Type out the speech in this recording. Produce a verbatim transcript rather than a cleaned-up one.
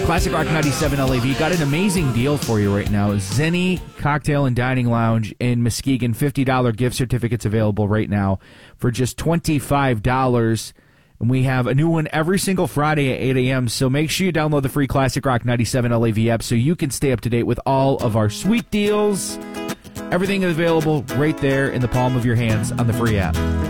Classic Rock ninety-seven L A V got an amazing deal for you right now. Zenny Cocktail and Dining Lounge in Muskegon, fifty dollars gift certificates available right now for just twenty-five dollars. And we have a new one every single Friday at eight a.m., so make sure you download the free Classic Rock ninety-seven L A V app so you can stay up to date with all of our sweet deals. Everything is available right there in the palm of your hands on the free app.